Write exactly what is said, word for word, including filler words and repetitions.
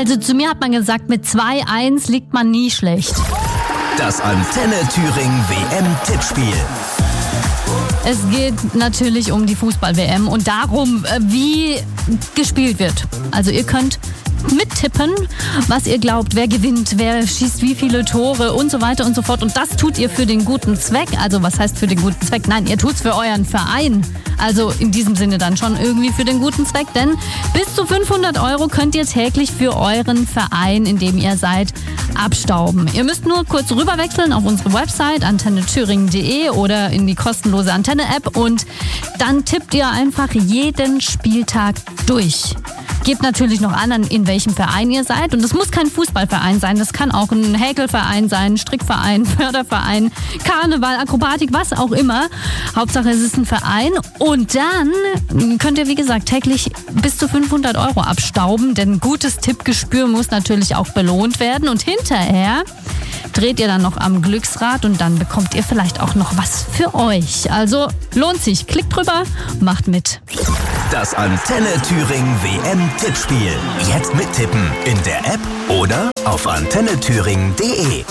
Also zu mir hat man gesagt, mit zwei eins liegt man nie schlecht. Das Antenne Thüringen W M-Tippspiel. Es geht natürlich um die Fußball-W M und darum, wie gespielt wird. Also ihr könnt mittippen, was ihr glaubt, wer gewinnt, wer schießt wie viele Tore und so weiter und so fort. Und das tut ihr für den guten Zweck. Also was heißt für den guten Zweck? Nein, ihr tut's für euren Verein. Also in diesem Sinne dann schon irgendwie für den guten Zweck. Denn bis zu fünfhundert Euro könnt ihr täglich für euren Verein, in dem ihr seid, abstauben. Ihr müsst nur kurz rüberwechseln auf unsere Website antenne thüringen punkt de oder in die kostenlose Antenne-App und dann tippt ihr einfach jeden Spieltag durch. Gebt natürlich noch an, in welchem Verein ihr seid. Und es muss kein Fußballverein sein. Das kann auch ein Häkelverein sein, Strickverein, Förderverein, Karneval, Akrobatik, was auch immer. Hauptsache es ist ein Verein. Und dann könnt ihr, wie gesagt, täglich bis zu fünfhundert Euro abstauben. Denn gutes Tippgespür muss natürlich auch belohnt werden. Und hinterher dreht ihr dann noch am Glücksrad und dann bekommt ihr vielleicht auch noch was für euch. Also lohnt sich. Klickt drüber, macht mit. Das Antenne Thüringen W M-Tippspiel. Jetzt mittippen in der App oder auf antenne thüringen punkt de.